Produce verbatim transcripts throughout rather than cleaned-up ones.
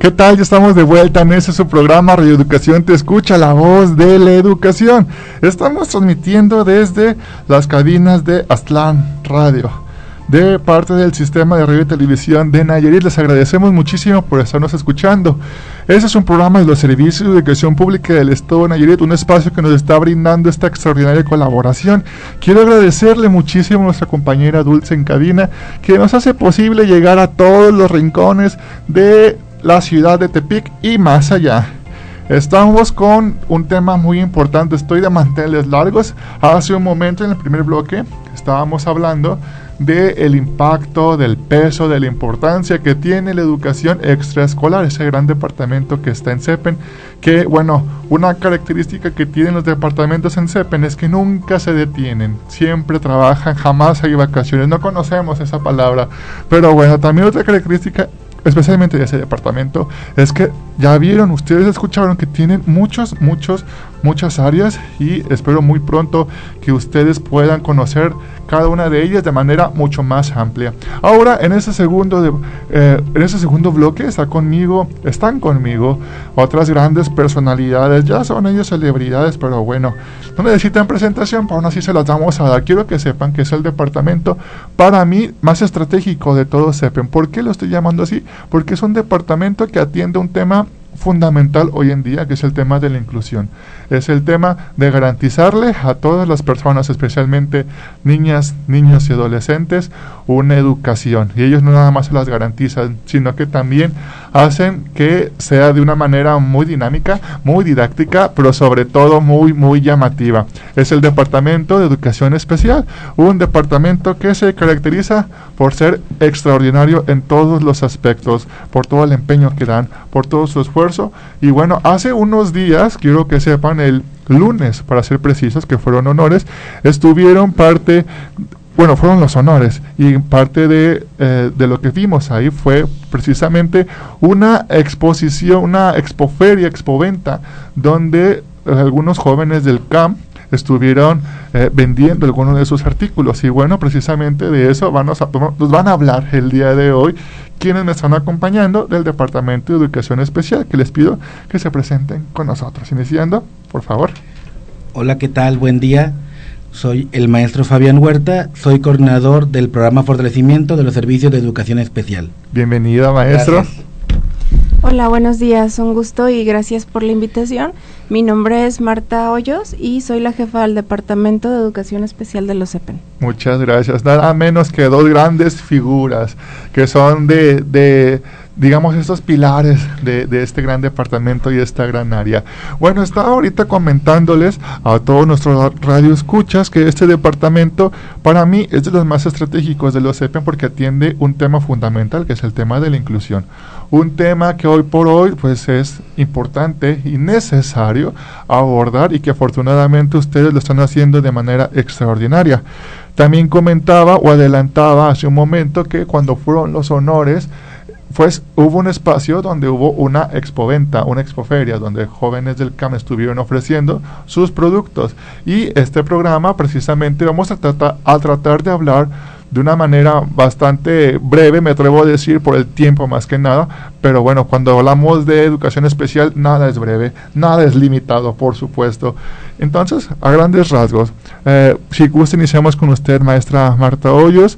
¿Qué tal? Ya estamos de vuelta en ese su programa Radio Educación Te Escucha, la voz de la educación. Estamos transmitiendo desde las cabinas de Aztlán Radio, de parte del sistema de radio y televisión de Nayarit. Les agradecemos muchísimo por estarnos escuchando. Este es un programa de los servicios de educación pública del Estado de Nayarit, un espacio que nos está brindando esta extraordinaria colaboración. Quiero agradecerle muchísimo a nuestra compañera Dulce en cabina, que nos hace posible llegar a todos los rincones de la ciudad de Tepic y más allá. Estamos con un tema muy importante, estoy de manteles largos. Hace un momento en el primer bloque estábamos hablando del impacto, del peso, de la importancia que tiene la educación extraescolar, ese gran departamento que está en CEPEN, que bueno, una característica que tienen los departamentos en CEPEN es que nunca se detienen, siempre trabajan, jamás hay vacaciones, no conocemos esa palabra, pero bueno, también otra característica especialmente de ese departamento es que ya vieron, ustedes escucharon que tienen muchos, muchos, muchas áreas, y espero muy pronto que ustedes puedan conocer cada una de ellas de manera mucho más amplia. Ahora, en ese segundo de, eh, en ese segundo bloque está conmigo, están conmigo otras grandes personalidades, ya son ellos celebridades, pero bueno, no necesitan presentación, pero aún así se las vamos a dar. Quiero que sepan que es el departamento para mí más estratégico de todo CEPEN. ¿Por qué lo estoy llamando así? Porque es un departamento que atiende un tema fundamental hoy en día, que es el tema de la inclusión. Es el tema de garantizarle a todas las personas, especialmente niñas, niños y adolescentes, una educación. Y ellos no nada más se las garantizan, sino que también hacen que sea de una manera muy dinámica, muy didáctica, pero sobre todo muy, muy llamativa. Es el Departamento de Educación Especial, un departamento que se caracteriza por ser extraordinario en todos los aspectos, por todo el empeño que dan, por todo su esfuerzo. Y bueno, hace unos días, quiero que sepan, el lunes, para ser precisos, que fueron honores, estuvieron parte, bueno, fueron los honores, y parte de, eh, de lo que vimos ahí fue precisamente una exposición, una expoferia, expoventa, donde eh, algunos jóvenes del C A M estuvieron eh, vendiendo algunos de sus artículos, y bueno, precisamente de eso van a, nos van a hablar el día de hoy quienes me están acompañando del Departamento de Educación Especial, que les pido que se presenten con nosotros. Iniciando, por favor. Hola, ¿qué tal? Buen día. Soy el maestro Fabián Huerta, soy coordinador del programa Fortalecimiento de los Servicios de Educación Especial. Bienvenida, maestro. Gracias. Hola, buenos días, un gusto y gracias por la invitación. Mi nombre es Marta Hoyos y soy la jefa del Departamento de Educación Especial de los CEPEN. Muchas gracias. Nada menos que dos grandes figuras que son de, de digamos, estos pilares de, de este gran departamento y esta gran área. Bueno, estaba ahorita comentándoles a todos nuestros radioescuchas que este departamento para mí es de los más estratégicos de los CEPEN porque atiende un tema fundamental, que es el tema de la inclusión. Un tema que hoy por hoy pues es importante y necesario abordar, y que afortunadamente ustedes lo están haciendo de manera extraordinaria. También comentaba o adelantaba hace un momento que cuando fueron los honores, pues hubo un espacio donde hubo una expoventa, una expoferia, donde jóvenes del C A M estuvieron ofreciendo sus productos. Y este programa precisamente vamos a, trata, a tratar de hablar de una manera bastante breve, me atrevo a decir, por el tiempo más que nada, pero bueno, cuando hablamos de educación especial, nada es breve, nada es limitado, por supuesto. Entonces, a grandes rasgos, eh, si gusta, iniciamos con usted, maestra Marta Hoyos.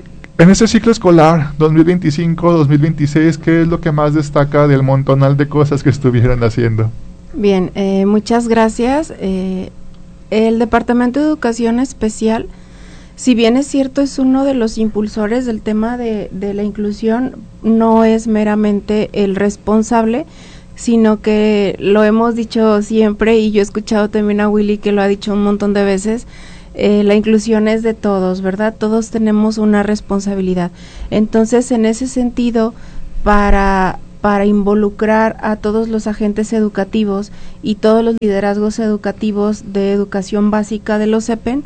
En este ciclo escolar dos mil veinticinco dos mil veintiséis, ¿qué es lo que más destaca del montonal de cosas que estuvieron haciendo? Bien, eh, muchas gracias. Eh, el Departamento de Educación Especial, si bien es cierto, es uno de los impulsores del tema de, de la inclusión, no es meramente el responsable, sino que lo hemos dicho siempre, y yo he escuchado también a Willy que lo ha dicho un montón de veces. Eh, la inclusión es de todos, ¿verdad? Todos tenemos una responsabilidad. Entonces, en ese sentido, para, para involucrar a todos los agentes educativos y todos los liderazgos educativos de educación básica de los CEPEN,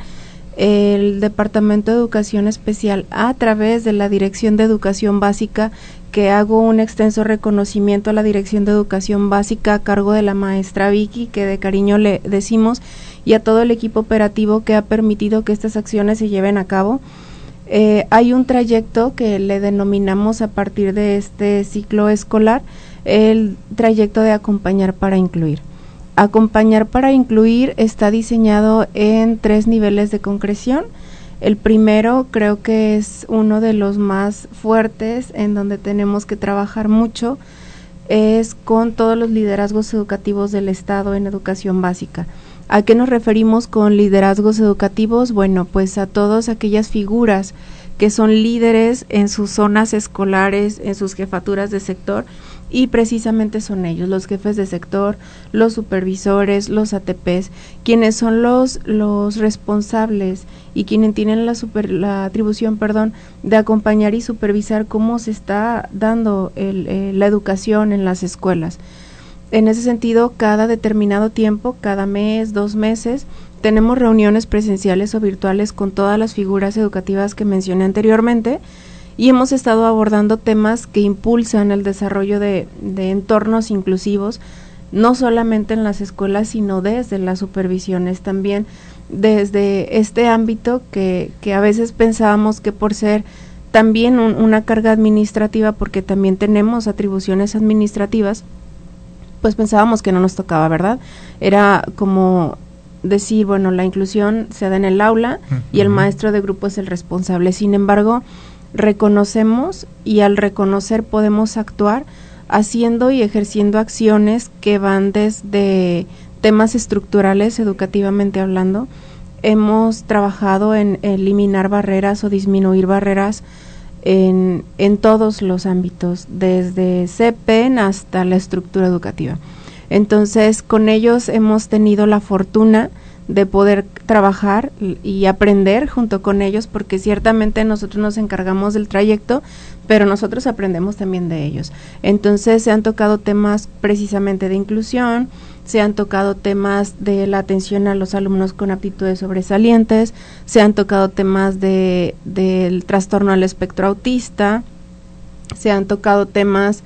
el Departamento de Educación Especial, a través de la Dirección de Educación Básica, que hago un extenso reconocimiento a la Dirección de Educación Básica a cargo de la maestra Vicky, que de cariño le decimos, y a todo el equipo operativo que ha permitido que estas acciones se lleven a cabo. Eh, hay un trayecto que le denominamos a partir de este ciclo escolar, el trayecto de acompañar para incluir. Acompañar para incluir está diseñado en tres niveles de concreción. El primero creo que es uno de los más fuertes, en donde tenemos que trabajar mucho, es con todos los liderazgos educativos del Estado en educación básica. ¿A qué nos referimos con liderazgos educativos? Bueno, pues a todas aquellas figuras que son líderes en sus zonas escolares, en sus jefaturas de sector, y precisamente son ellos, los jefes de sector, los supervisores, los A T Pes, quienes son los, los responsables y quienes tienen la, super, la atribución, perdón, de acompañar y supervisar cómo se está dando el, eh, la educación en las escuelas. En ese sentido, cada determinado tiempo, cada mes, dos meses, tenemos reuniones presenciales o virtuales con todas las figuras educativas que mencioné anteriormente, y hemos estado abordando temas que impulsan el desarrollo de, de entornos inclusivos, no solamente en las escuelas, sino desde las supervisiones, también desde este ámbito que, que a veces pensábamos que por ser también un, una carga administrativa, porque también tenemos atribuciones administrativas, pues pensábamos que no nos tocaba, ¿verdad? Era como decir, bueno, la inclusión se da en el aula uh-huh. y el maestro de grupo es el responsable. Sin embargo, reconocemos, y al reconocer podemos actuar haciendo y ejerciendo acciones que van desde temas estructurales, educativamente hablando. Hemos trabajado en eliminar barreras o disminuir barreras en, en todos los ámbitos, desde C P E N hasta la estructura educativa. Entonces, con ellos hemos tenido la fortuna de poder trabajar y aprender junto con ellos, porque ciertamente nosotros nos encargamos del trayecto, pero nosotros aprendemos también de ellos. Entonces, se han tocado temas precisamente de inclusión, se han tocado temas de la atención a los alumnos con aptitudes sobresalientes, se han tocado temas de del trastorno al espectro autista, se han tocado temas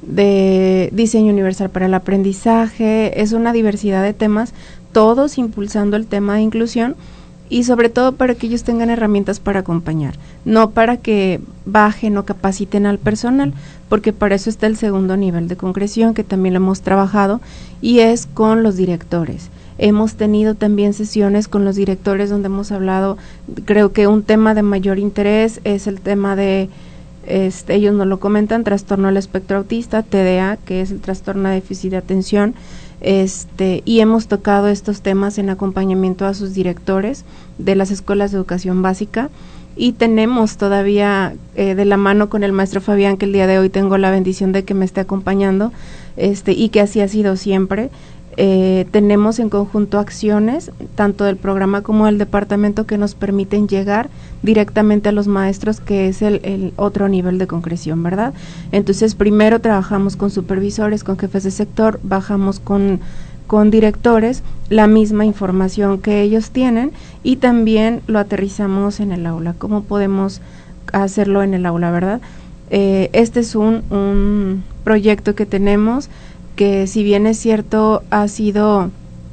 de diseño universal para el aprendizaje. Es una diversidad de temas, todos impulsando el tema de inclusión, y sobre todo para que ellos tengan herramientas para acompañar, no para que bajen o capaciten al personal, porque para eso está el segundo nivel de concreción, que también lo hemos trabajado, y es con los directores. Hemos tenido también sesiones con los directores donde hemos hablado, creo que un tema de mayor interés es el tema de, este, ellos nos lo comentan, trastorno al espectro autista, T D A, que es el trastorno de déficit de atención, este, y hemos tocado estos temas en acompañamiento a sus directores de las escuelas de educación básica, y tenemos todavía eh, de la mano con el maestro Fabián, que el día de hoy tengo la bendición de que me esté acompañando, este, y que así ha sido siempre. Eh, tenemos en conjunto acciones, tanto del programa como del departamento, que nos permiten llegar directamente a los maestros, que es el, el otro nivel de concreción, ¿verdad? Entonces, primero trabajamos con supervisores, con jefes de sector, bajamos con, con directores, la misma información que ellos tienen, y también lo aterrizamos en el aula. ¿Cómo podemos hacerlo en el aula, verdad? Eh, este es un, un proyecto que tenemos, que si bien es cierto ha sido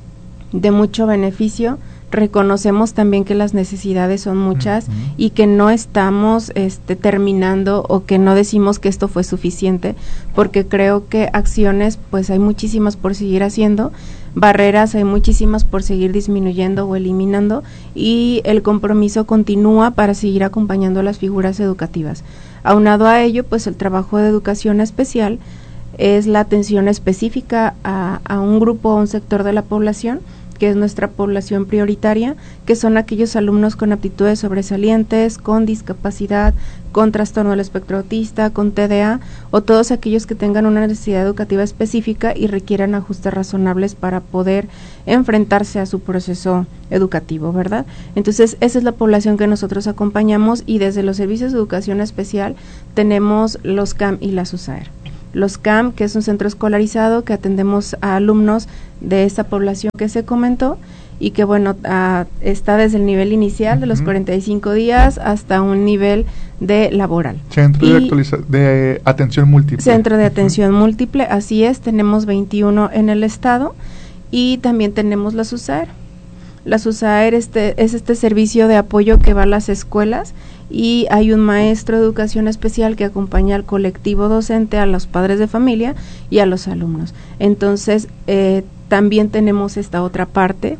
de mucho beneficio, reconocemos también que las necesidades son muchas uh-huh. y que no estamos este, terminando, o que no decimos que esto fue suficiente, porque creo que acciones pues hay muchísimas por seguir haciendo, barreras hay muchísimas por seguir disminuyendo o eliminando, y el compromiso continúa para seguir acompañando a las figuras educativas. Aunado a ello, pues el trabajo de educación especial es la atención específica a, a un grupo o un sector de la población, que es nuestra población prioritaria, que son aquellos alumnos con aptitudes sobresalientes, con discapacidad, con trastorno del espectro autista, con T D A, o todos aquellos que tengan una necesidad educativa específica y requieran ajustes razonables para poder enfrentarse a su proceso educativo, ¿verdad? Entonces, esa es la población que nosotros acompañamos, y desde los servicios de educación especial tenemos los C A M y la SUSAER. Los C A M, que es un centro escolarizado que atendemos a alumnos de esta población que se comentó, y que bueno, a, está desde el nivel inicial de los uh-huh. cuarenta y cinco días hasta un nivel de laboral. Centro de, actualiza- de atención múltiple. Centro de atención uh-huh. múltiple, así es, tenemos veintiuno en el estado, y también tenemos la SUSAER. La SUSAER este, es este servicio de apoyo que va a las escuelas y hay un maestro de educación especial que acompaña al colectivo docente, a los padres de familia y a los alumnos. Entonces, eh, también tenemos esta otra parte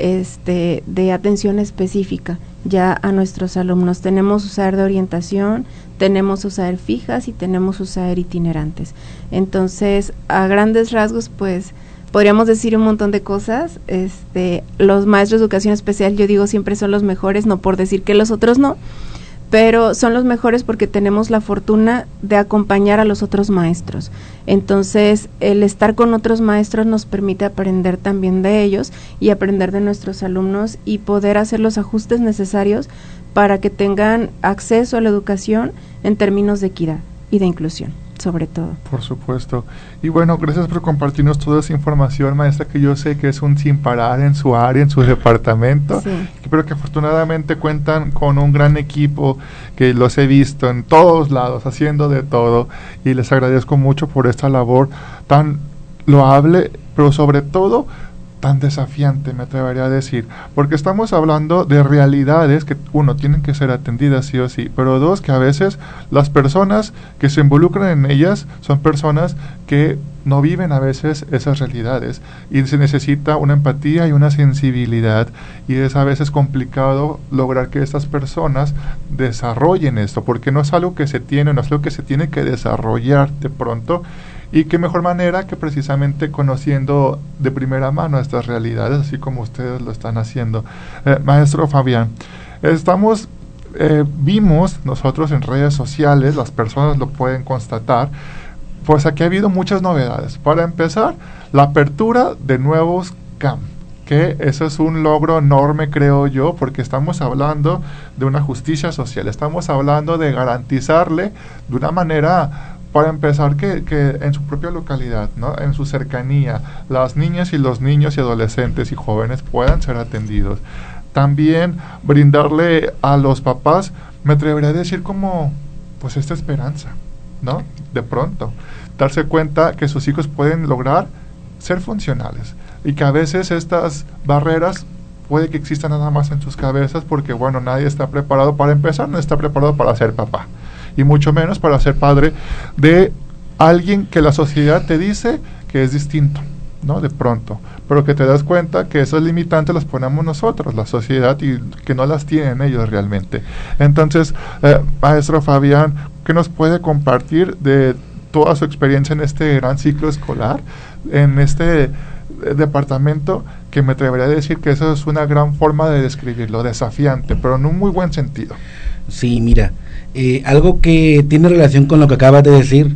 este, de atención específica ya a nuestros alumnos. Tenemos U S A E R de orientación, tenemos U S A E R fijas y tenemos U S A E R itinerantes. Entonces, a grandes rasgos, pues, podríamos decir un montón de cosas. Este, los maestros de educación especial, yo digo, siempre son los mejores, no por decir que los otros no, pero son los mejores porque tenemos la fortuna de acompañar a los otros maestros. Entonces, el estar con otros maestros nos permite aprender también de ellos y aprender de nuestros alumnos y poder hacer los ajustes necesarios para que tengan acceso a la educación en términos de equidad y de inclusión, sobre todo. Por supuesto. Y bueno, gracias por compartirnos toda esa información, maestra, que yo sé que es un sin parar en su área, en su departamento, sí. Pero que afortunadamente cuentan con un gran equipo que los he visto en todos lados, haciendo de todo, y les agradezco mucho por esta labor tan loable, pero sobre todo tan desafiante, me atrevería a decir, porque estamos hablando de realidades que, uno, tienen que ser atendidas sí o sí, pero dos, que a veces las personas que se involucran en ellas son personas que no viven a veces esas realidades y se necesita una empatía y una sensibilidad, y es a veces complicado lograr que estas personas desarrollen esto, porque no es algo que se tiene, no es algo que se tiene que desarrollar de pronto. Y qué mejor manera que precisamente conociendo de primera mano estas realidades, así como ustedes lo están haciendo. Eh, maestro Fabián, estamos, eh, vimos nosotros en redes sociales, las personas lo pueden constatar, pues aquí ha habido muchas novedades. Para empezar, la apertura de nuevos C A M, que eso es un logro enorme, creo yo, porque estamos hablando de una justicia social, estamos hablando de garantizarle de una manera... Para empezar, que, que en su propia localidad, ¿no?, en su cercanía, las niñas y los niños y adolescentes y jóvenes puedan ser atendidos. También brindarle a los papás, me atrevería a decir como, pues esta esperanza, ¿no?, de pronto, darse cuenta que sus hijos pueden lograr ser funcionales y que a veces estas barreras puede que existan nada más en sus cabezas porque, bueno, nadie está preparado para empezar, no está preparado para ser papá. Y mucho menos para ser padre de alguien que la sociedad te dice que es distinto, ¿no?, de pronto, pero que te das cuenta que esas limitantes las ponemos nosotros, la sociedad, y que no las tienen ellos realmente. Entonces, eh, maestro Fabián, ¿qué nos puede compartir de toda su experiencia en este gran ciclo escolar, en este eh, departamento, que me atrevería a decir que eso es una gran forma de describirlo, desafiante, pero en un muy buen sentido? Sí, mira, eh, algo que tiene relación con lo que acabas de decir,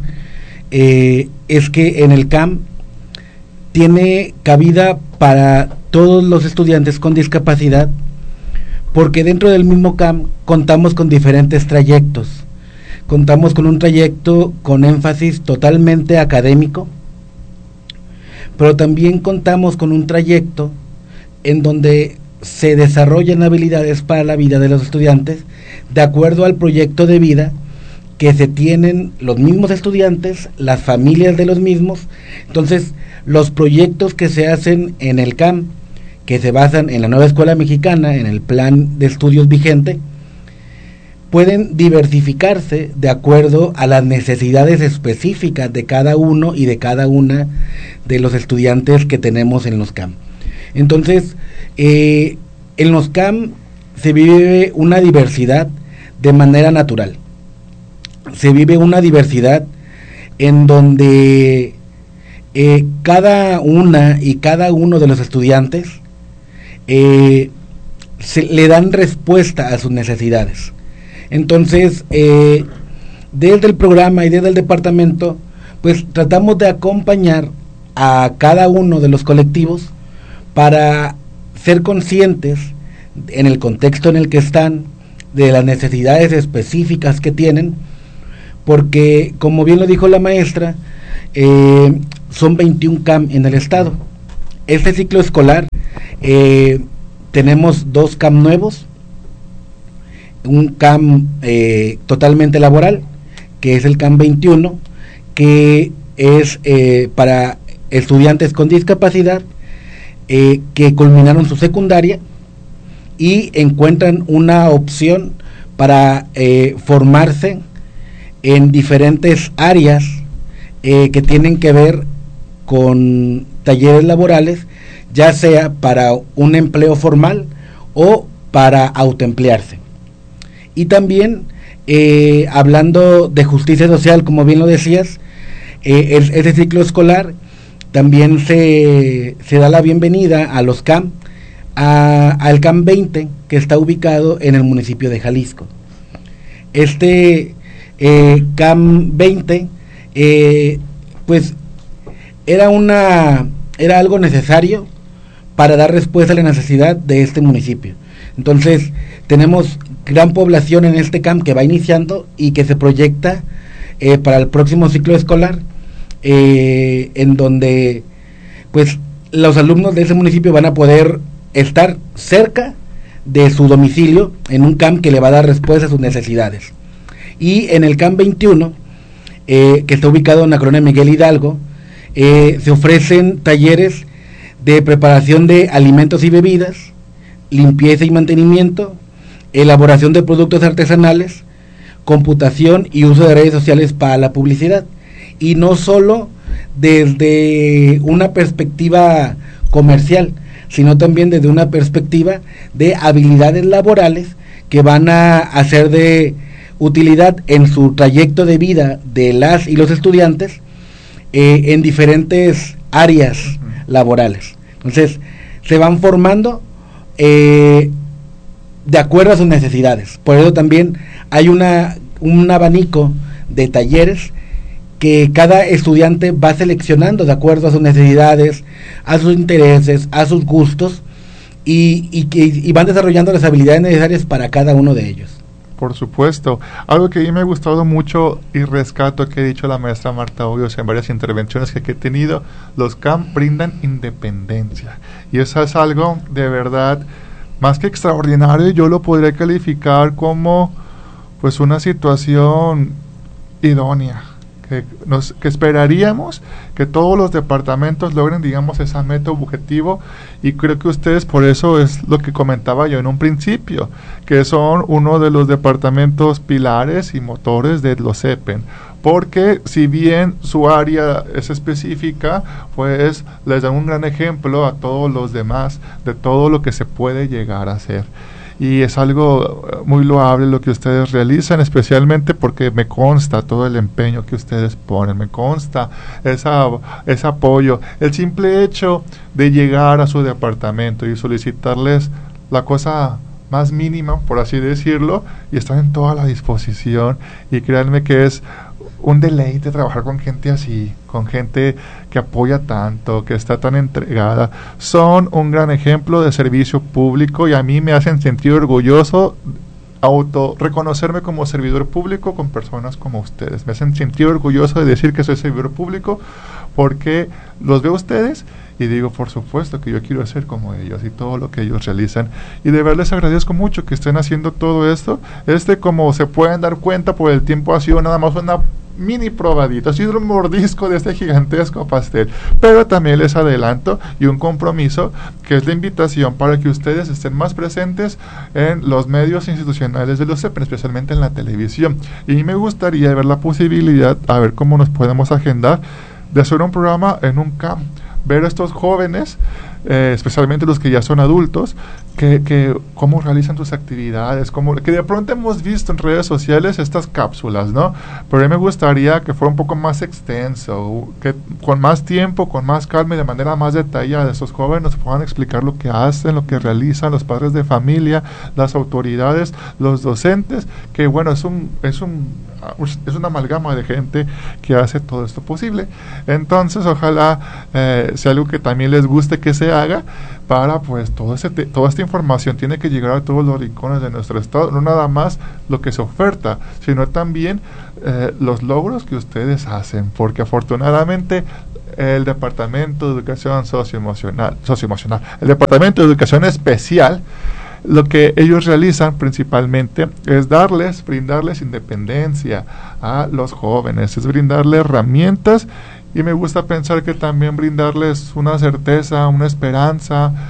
eh, es que en el C A M tiene cabida para todos los estudiantes con discapacidad, porque dentro del mismo C A M contamos con diferentes trayectos. Contamos con un trayecto con énfasis totalmente académico, pero también contamos con un trayecto en donde se desarrollan habilidades para la vida de los estudiantes de acuerdo al proyecto de vida que se tienen los mismos estudiantes, las familias de los mismos. Entonces, los proyectos que se hacen en el C A M, que se basan en la nueva escuela mexicana, en el plan de estudios vigente, pueden diversificarse de acuerdo a las necesidades específicas de cada uno y de cada una de los estudiantes que tenemos en los C A M. Entonces, eh, en los C A M se vive una diversidad de manera natural. Se vive una diversidad en donde eh, cada una y cada uno de los estudiantes eh, se le dan respuesta a sus necesidades. Entonces, eh, desde el programa y desde el departamento, pues tratamos de acompañar a cada uno de los colectivos para ser conscientes en el contexto en el que están, de las necesidades específicas que tienen, porque, como bien lo dijo la maestra, eh, son veintiún C A M en el estado. Este ciclo escolar eh, tenemos dos C A M nuevos, un C A M eh, totalmente laboral, que es el C A M veintiuno, que es eh, para estudiantes con discapacidad eh, que culminaron su secundaria y encuentran una opción para eh, formarse en diferentes áreas eh, que tienen que ver con talleres laborales, ya sea para un empleo formal o para autoemplearse. Y también, eh, hablando de justicia social, como bien lo decías, eh, el, ese ciclo escolar también se, se da la bienvenida a los C A M, a, al C A M veinte, que está ubicado en el municipio de Jalisco. Este eh, C A M veinte, eh, pues, era una era algo necesario para dar respuesta a la necesidad de este municipio. Entonces, tenemos gran población en este C A M que va iniciando y que se proyecta eh, para el próximo ciclo escolar, eh, en donde pues los alumnos de ese municipio van a poder estar cerca de su domicilio en un C A M que le va a dar respuesta a sus necesidades. Y en el C A M veintiuno, eh, que está ubicado en la colonia Miguel Hidalgo, eh, se ofrecen talleres de preparación de alimentos y bebidas, limpieza y mantenimiento, elaboración de productos artesanales, computación y uso de redes sociales para la publicidad. Y no solo desde una perspectiva comercial, sino también desde una perspectiva de habilidades laborales que van a hacer de utilidad en su trayecto de vida de las y los estudiantes eh, en diferentes áreas laborales. Entonces, se van formando eh, de acuerdo a sus necesidades. Por eso también hay una un abanico de talleres que cada estudiante va seleccionando de acuerdo a sus necesidades, a sus intereses, a sus gustos, y, y, y van desarrollando las habilidades necesarias para cada uno de ellos. Por supuesto. Algo que a mí me ha gustado mucho y rescato que ha dicho la maestra Marta Hoyos en varias intervenciones que, que he tenido, los C A M brindan independencia. Y eso es algo de verdad más que extraordinario. Yo lo podría calificar como pues una situación idónea. Que, nos, que esperaríamos que todos los departamentos logren, digamos, esa meta objetivo, y creo que ustedes, por eso es lo que comentaba yo en un principio, que son uno de los departamentos pilares y motores de los C E P E N, porque si bien su área es específica, pues les dan un gran ejemplo a todos los demás de todo lo que se puede llegar a hacer. Y es algo muy loable lo que ustedes realizan, especialmente porque me consta todo el empeño que ustedes ponen, me consta esa, ese apoyo, el simple hecho de llegar a su departamento y solicitarles la cosa más mínima, por así decirlo, y están en toda la disposición, y créanme que es un deleite trabajar con gente así, con gente que apoya tanto, que está tan entregada. Son un gran ejemplo de servicio público y a mí me hacen sentir orgulloso auto reconocerme como servidor público con personas como ustedes. Me hacen sentir orgulloso de decir que soy servidor público porque los veo a ustedes y digo, por supuesto que yo quiero ser como ellos y todo lo que ellos realizan. Y de verdad les agradezco mucho que estén haciendo todo esto. Este, como se pueden dar cuenta por el tiempo, ha sido nada más una mini probadita, ha sido un mordisco de este gigantesco pastel, pero también les adelanto y un compromiso que es la invitación para que ustedes estén más presentes en los medios institucionales de los C E P E N, especialmente en la televisión, y me gustaría ver la posibilidad, a ver cómo nos podemos agendar, de hacer un programa en un C A M, ver a estos jóvenes, eh, especialmente los que ya son adultos, que, que cómo realizan sus actividades, cómo, que de pronto hemos visto en redes sociales estas cápsulas, ¿no? Pero a mí me gustaría que fuera un poco más extenso, que con más tiempo, con más calma y de manera más detallada estos jóvenes nos puedan explicar lo que hacen, lo que realizan los padres de familia, las autoridades, los docentes, que bueno, es un es un es una amalgama de gente que hace todo esto posible. Entonces, ojalá eh, sea algo que también les guste que se haga, para pues todo ese te, toda esta información tiene que llegar a todos los rincones de nuestro estado, no nada más lo que se oferta, sino también eh, los logros que ustedes hacen, porque afortunadamente el Departamento de Educación Socioemocional, socioemocional, el Departamento de Educación Especial, lo que ellos realizan principalmente es darles, brindarles independencia a los jóvenes, es brindarles herramientas, y me gusta pensar que también brindarles una certeza, una esperanza,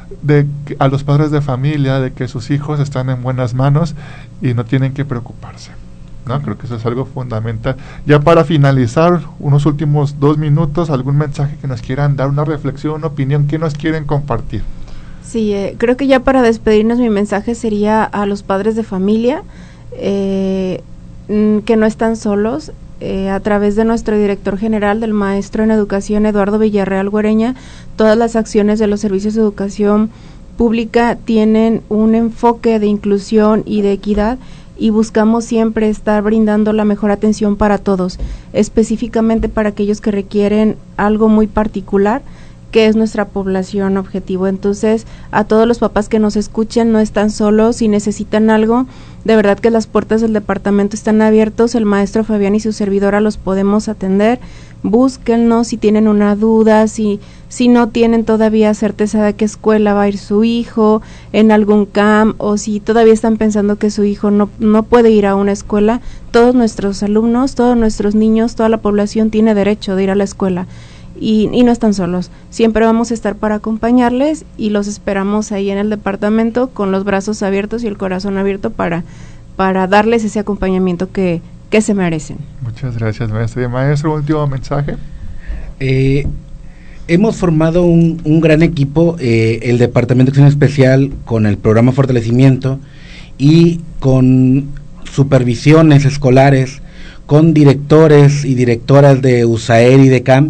de que, a los padres de familia, de que sus hijos están en buenas manos y no tienen que preocuparse, ¿no? Creo que eso es algo fundamental. Ya para finalizar, unos últimos dos minutos, algún mensaje que nos quieran dar, una reflexión, una opinión, que nos quieren compartir. Sí, eh, creo que ya para despedirnos mi mensaje sería a los padres de familia, eh, que no están solos. Eh, a través de nuestro director general, del maestro en educación Eduardo Villarreal Güereña, todas las acciones de los servicios de educación pública tienen un enfoque de inclusión y de equidad, y buscamos siempre estar brindando la mejor atención para todos, específicamente para aquellos que requieren algo muy particular, que es nuestra población objetivo. Entonces, a todos los papás que nos escuchen, no están solos, si necesitan algo, de verdad que las puertas del departamento están abiertos, el maestro Fabián y su servidora los podemos atender. Búsquennos si tienen una duda, si, si no tienen todavía certeza de qué escuela va a ir su hijo, en algún camp, o si todavía están pensando que su hijo no, no puede ir a una escuela. Todos nuestros alumnos, todos nuestros niños, toda la población tiene derecho de ir a la escuela. Y, y no están solos, siempre vamos a estar para acompañarles, y los esperamos ahí en el departamento con los brazos abiertos y el corazón abierto para, para darles ese acompañamiento que, que se merecen. Muchas gracias, maestro. Maestro, último mensaje. Eh, hemos formado un, un gran equipo, eh, el Departamento de Acción Especial con el programa Fortalecimiento y con supervisiones escolares, con directores y directoras de U S A E R y de C A M,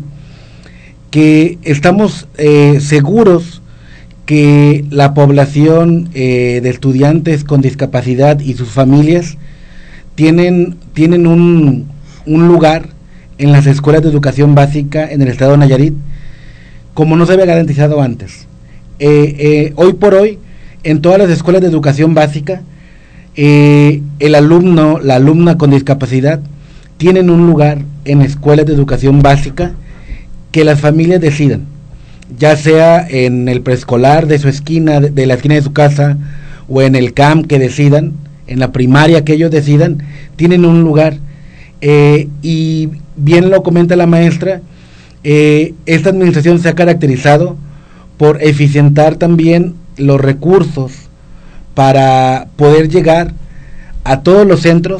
que estamos eh, seguros que la población eh, de estudiantes con discapacidad y sus familias tienen, tienen un, un lugar en las escuelas de educación básica en el estado de Nayarit, como no se había garantizado antes. Eh, eh, hoy por hoy, en todas las escuelas de educación básica, eh, el alumno, la alumna con discapacidad, tienen un lugar en escuelas de educación básica que las familias decidan, ya sea en el preescolar de su esquina, de, de la esquina de su casa, o en el camp que decidan, en la primaria que ellos decidan, tienen un lugar. Eh, y bien lo comenta la maestra, eh, esta administración se ha caracterizado por eficientar también los recursos para poder llegar a todos los centros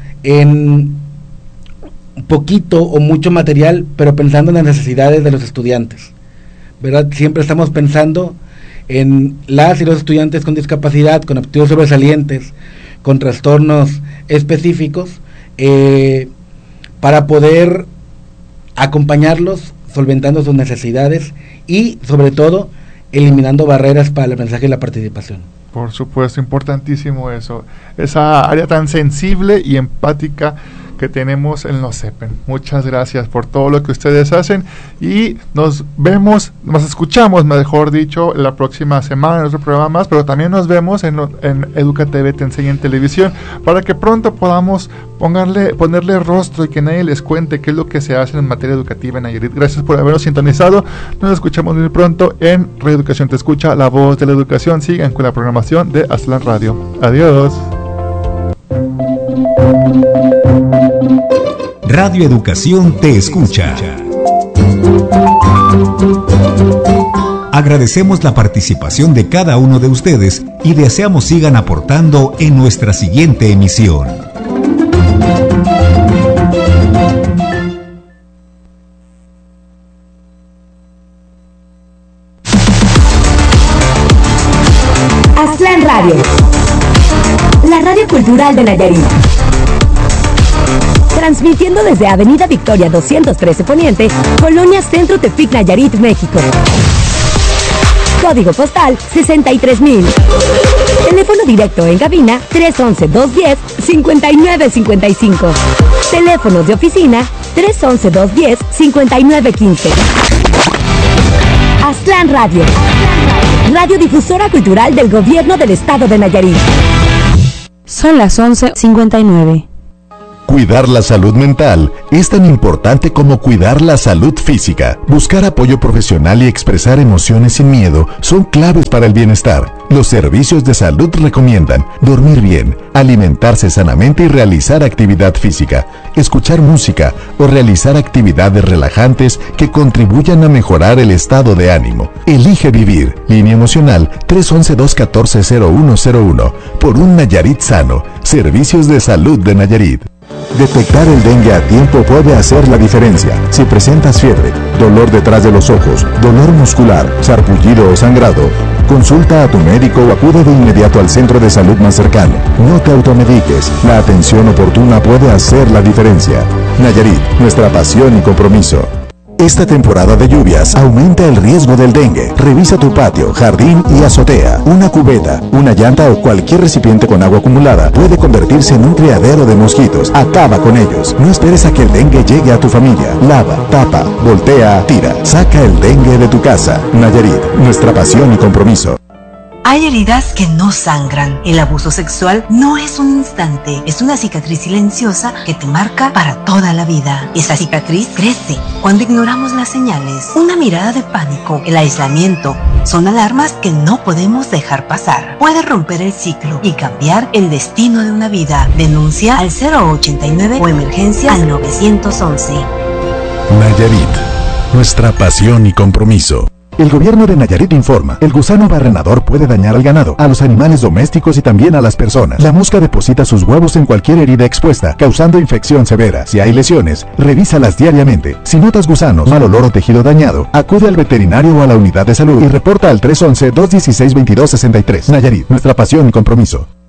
en poquito o mucho material, pero pensando en las necesidades de los estudiantes, ¿verdad? Siempre estamos pensando en las y los estudiantes con discapacidad, con aptitudes sobresalientes, con trastornos específicos, eh, para poder acompañarlos, solventando sus necesidades y, sobre todo, eliminando barreras para el aprendizaje y la participación. Por supuesto, importantísimo eso, esa área tan sensible y empática que tenemos en los CEPEN. Muchas gracias por todo lo que ustedes hacen, y nos vemos, nos escuchamos, mejor dicho, la próxima semana en otro programa más, pero también nos vemos en, en Educa T V Te Enseña en Televisión, para que pronto podamos ponerle, ponerle rostro y que nadie les cuente qué es lo que se hace en materia educativa en Nayarit. Gracias por habernos sintonizado, nos escuchamos muy pronto en Reeducación Te Escucha, la voz de la educación. Sigan con la programación de Aztlán Radio. Adiós. Radio Educación Te Escucha. Agradecemos la participación de cada uno de ustedes y deseamos sigan aportando en nuestra siguiente emisión. Aztlán Radio, la radio cultural de Nayarit. Transmitiendo desde Avenida Victoria doscientos trece Poniente, Colonia Centro Tepic, Nayarit, México. Código postal sesenta y tres mil. Teléfono directo en cabina tres once, dos diez, cincuenta y nueve cincuenta y cinco. Teléfonos de oficina tres once, dos diez, cincuenta y nueve quince. Aztlán Radio, radiodifusora cultural del Gobierno del Estado de Nayarit. Son las once cincuenta y nueve. Cuidar la salud mental es tan importante como cuidar la salud física. Buscar apoyo profesional y expresar emociones sin miedo son claves para el bienestar. Los servicios de salud recomiendan dormir bien, alimentarse sanamente y realizar actividad física, escuchar música o realizar actividades relajantes que contribuyan a mejorar el estado de ánimo. Elige vivir. Línea emocional tres once, dos catorce, cero uno cero uno. Por un Nayarit sano. Servicios de salud de Nayarit. Detectar el dengue a tiempo puede hacer la diferencia. Si presentas fiebre, dolor detrás de los ojos, dolor muscular, sarpullido o sangrado, consulta a tu médico o acude de inmediato al centro de salud más cercano. No te automediques. La atención oportuna puede hacer la diferencia. Nayarit, nuestra pasión y compromiso. Esta temporada de lluvias aumenta el riesgo del dengue. Revisa tu patio, jardín y azotea. Una cubeta, una llanta o cualquier recipiente con agua acumulada puede convertirse en un criadero de mosquitos. Acaba con ellos. No esperes a que el dengue llegue a tu familia. Lava, tapa, voltea, tira. Saca el dengue de tu casa. Nayarit, nuestra pasión y compromiso. Hay heridas que no sangran. El abuso sexual no es un instante, es una cicatriz silenciosa que te marca para toda la vida. Esa cicatriz crece cuando ignoramos las señales. Una mirada de pánico, el aislamiento, son alarmas que no podemos dejar pasar. Puede romper el ciclo y cambiar el destino de una vida. Denuncia al cero ochenta y nueve o emergencia al nueve once. Nayarit, nuestra pasión y compromiso. El gobierno de Nayarit informa, el gusano barrenador puede dañar al ganado, a los animales domésticos y también a las personas. La mosca deposita sus huevos en cualquier herida expuesta, causando infección severa. Si hay lesiones, revísalas diariamente. Si notas gusanos, mal olor o tejido dañado, acude al veterinario o a la unidad de salud y reporta al tres once, dos dieciséis, veintidós sesenta y tres. Nayarit, nuestra pasión y compromiso.